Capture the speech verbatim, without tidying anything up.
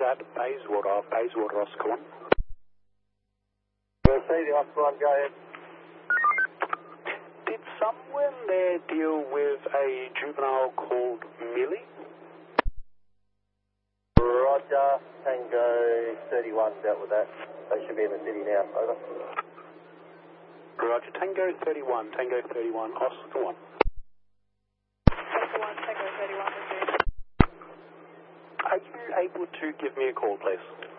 at Bayswater, Bayswater, Oscar one. We'll see the Oscar one, go ahead. Did someone there deal with a juvenile called Millie? Roger, Tango thirty-one dealt with that. They should be in the city now, over. Roger, Tango thirty-one, Tango thirty-one, Oscar one. Oscar one, Tango thirty-one, Are you able to give me a call, please?